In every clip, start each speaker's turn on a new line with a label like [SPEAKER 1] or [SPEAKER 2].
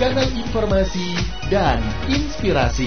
[SPEAKER 1] kanal informasi dan inspirasi.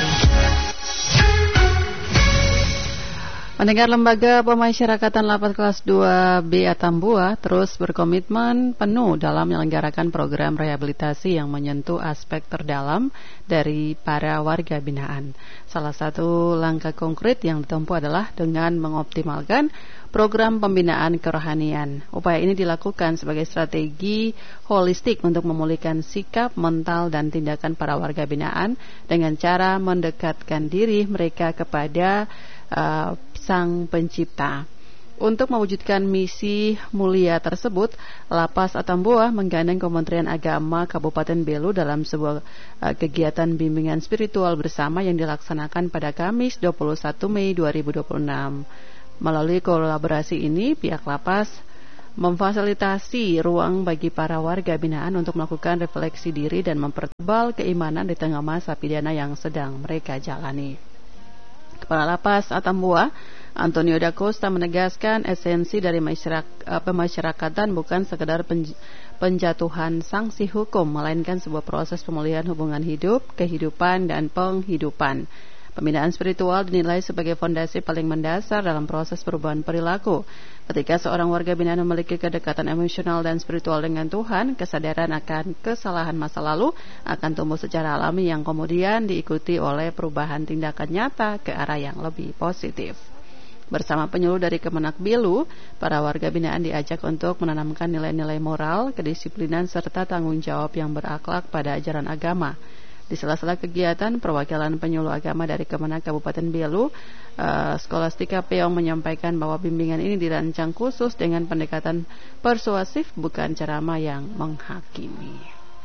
[SPEAKER 2] Pendengar, Lembaga Pemasyarakatan Lapas Kelas 2B Atambua terus berkomitmen penuh dalam menyelenggarakan program rehabilitasi yang menyentuh aspek terdalam dari para warga binaan. Salah satu langkah konkret yang ditempuh adalah dengan mengoptimalkan program pembinaan kerohanian. Upaya ini dilakukan sebagai strategi holistik untuk memulihkan sikap, mental, dan tindakan para warga binaan dengan cara mendekatkan diri mereka kepada Sang Pencipta. Untuk mewujudkan misi mulia tersebut, Lapas Atambua menggandeng Kementerian Agama Kabupaten Belu dalam sebuah kegiatan bimbingan spiritual bersama yang dilaksanakan pada Kamis 21 Mei 2026. Melalui kolaborasi ini, pihak lapas memfasilitasi ruang bagi para warga binaan untuk melakukan refleksi diri dan mempertebal keimanan di tengah masa pidana yang sedang mereka jalani. Kepala Lapas Atambua, Antonio da Costa, menegaskan esensi dari pemasyarakatan bukan sekedar penjatuhan sanksi hukum, melainkan sebuah proses pemulihan hubungan hidup, kehidupan, dan penghidupan. Pembinaan spiritual dinilai sebagai fondasi paling mendasar dalam proses perubahan perilaku. Ketika seorang warga binaan memiliki kedekatan emosional dan spiritual dengan Tuhan, kesadaran akan kesalahan masa lalu akan tumbuh secara alami yang kemudian diikuti oleh perubahan tindakan nyata ke arah yang lebih positif. Bersama penyuluh dari Kemenak Belu, para warga binaan diajak untuk menanamkan nilai-nilai moral, kedisiplinan, serta tanggung jawab yang berakhlak pada ajaran agama. Di sela-sela kegiatan, perwakilan penyuluh agama dari Kemenak Kabupaten Belu, Skolastika Peong, menyampaikan bahwa bimbingan ini dirancang khusus dengan pendekatan persuasif, bukan ceramah yang menghakimi.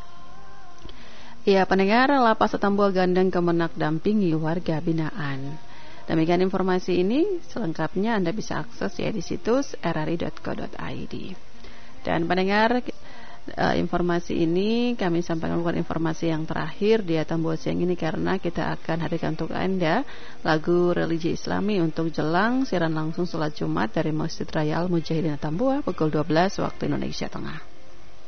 [SPEAKER 2] Ya, pendengar, Lapas Atambua gandeng Kemenak dampingi warga binaan. Demikian informasi ini, selengkapnya Anda bisa akses ya di situs rri.co.id. Dan pendengar, informasi ini kami sampaikan bukan informasi yang terakhir di Atambua siang ini, karena kita akan hadirkan untuk Anda lagu religi Islami untuk jelang siaran langsung sholat Jumat dari Masjid Raya Al Mujahidin Atambua pukul 12 waktu Indonesia Tengah.